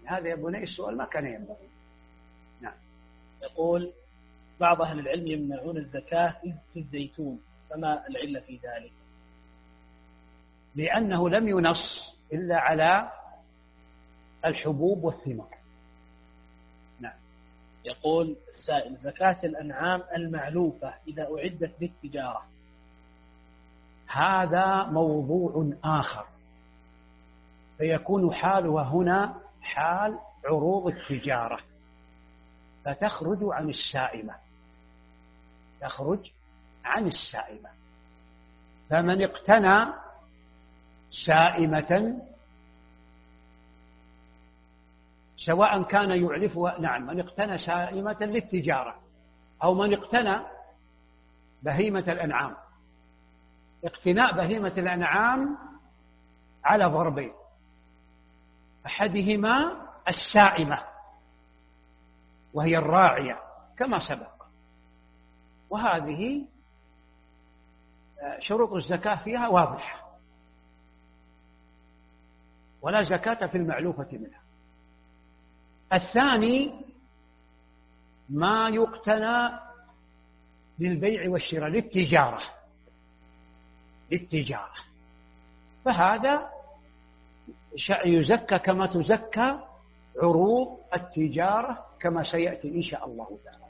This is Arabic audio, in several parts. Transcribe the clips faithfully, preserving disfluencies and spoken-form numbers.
هذا يا بني السؤال ما كان ينبغي. نعم. يقول بعض أهل العلم يمنعون الزكاة في الزيتون، فما العلة في ذلك؟ لأنه لم ينص إلا على الحبوب والثمار. نعم. يقول السائل زكاة الأنعام المعلوفة إذا أعدت للتجارة. هذا موضوع آخر، فيكون حالها هنا حال عروض التجارة، فتخرج عن السائمة، تخرج عن السائمة. فمن اقتنى سائمة سواء كان يعلفها، نعم، من اقتنى سائمة للتجارة أو من اقتنى بهيمة الأنعام. اقتناء بهيمة الأنعام على ضربين، أحدهما السائمة وهي الراعية كما سبق، وهذه شروط الزكاة فيها واضحة، ولا زكاة في المعلوفة منها. الثاني ما يقتنى للبيع والشراء للتجارة للتجارة فهذا يزكى كما تزكى عروض التجارة كما سيأتي إن شاء الله تعالى.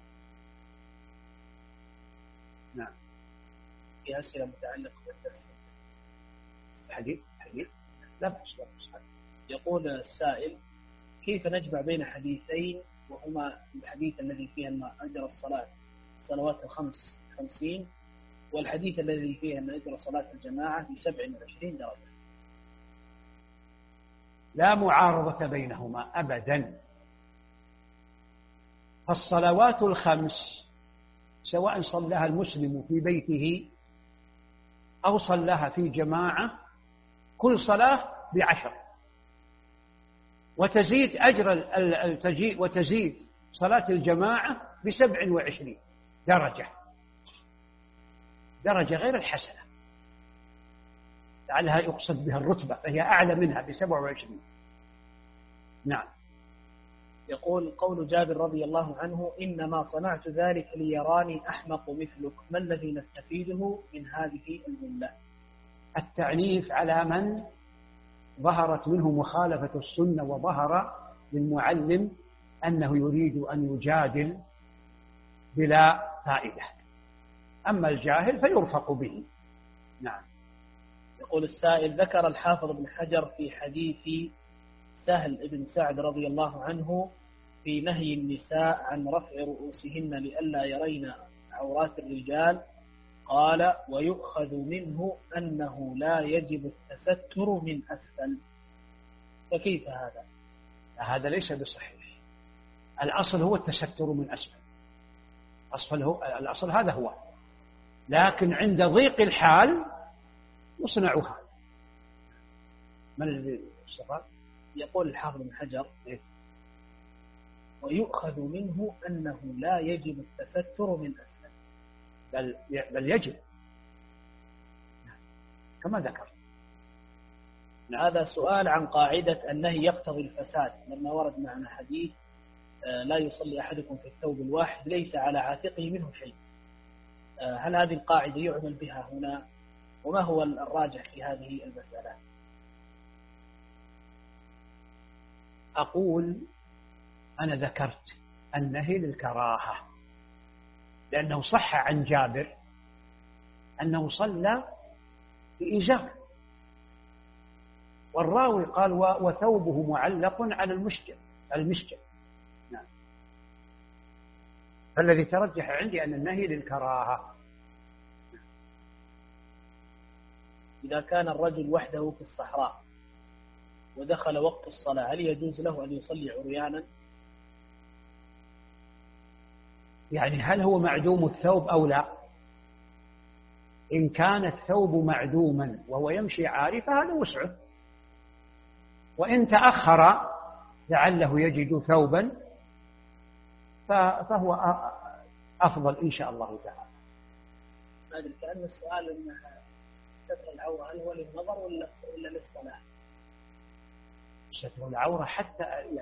نعم. في أسئلة متعلقة بالدرس. حديث حديث لا بأس لا بأس. يقول السائل كيف نجمع بين حديثين وهما الحديث الذي فيه أن أجر الصلاة صلوات الخمس خمسين والحديث الذي فيه أن أجر صلاة الجماعة بسبع وعشرين درجة؟ لا معارضة بينهما أبدا. فالصلوات الخمس سواء صلىها المسلم في بيته أو صلىها في جماعة كل صلاة بعشر، وتزيد أجر التجيء وتزيد صلاة الجماعة بسبع وعشرين درجة، درجة غير الحسنة، لعلها يقصد بها الرتبة، فهي أعلى منها بسبع وعشرين. نعم. يقول قول جابر رضي الله عنه إنما صنعت ذلك ليراني أحمق مثلك، ما الذي نستفيده من هذه الجملة؟ التعنيف على من ظهرت منه مخالفة السنة وظهر للمعلم أنه يريد أن يجادل بلا فائدة، أما الجاهل فيرفق به. نعم. يقول السائل ذكر الحافظ ابن حجر في حديث سهل بن سعد رضي الله عنه في نهي النساء عن رفع رؤوسهن لئلا يرين عورات الرجال، قال ويؤخذ منه أنه لا يجب التستر من أسفل، فكيف هذا؟ هذا ليس بصحيح. الأصل هو التستر من أسفل، أصل هو الأصل هذا هو، لكن عند ضيق الحال يصنع هذا. من الذي استفاد؟ يقول الحافظ بن حجر ويؤخذ منه أنه لا يجب التستر من أسفل، بل بل يجب كما ذكر. هذا سؤال عن قاعدة النهي يقتضي الفساد، لما ورد معنا حديث لا يصلي أحدكم في الثوب الواحد ليس على عاتقه منه شيء، هل هذه القاعدة يعمل بها هنا؟ وما هو الراجح في هذه المسألة؟ أقول أنا ذكرت النهي للكراهة، لأنه صح عن جابر أنه صلى بإزار، والراوي قال وثوبه معلق على المشجع المشجع. نعم. فالذي ترجح عندي أن النهي للكراهة. إذا كان الرجل وحده في الصحراء ودخل وقت الصلاة هل يجوز له أن يصلي عريانا؟ يعني هل هو معدوم الثوب أو لا؟ إن كان الثوب معدوما وهو يمشي عاري فهذا وسعه، وإن تأخر لعله يجد ثوبا فهو أفضل إن شاء الله تعالى. ما أدري، كأن السؤال أن ستر العورة هل هو للنظر ولا للصلاة؟ ستر العورة حتى